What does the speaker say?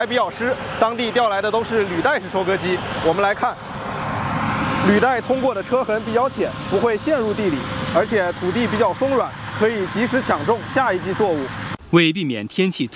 还比较湿，当地调来的都是履带式收割机。我们来看，履带通过的车痕比较浅，不会陷入地里，而且土地比较松软，可以及时抢种下一季作物。 为避免天气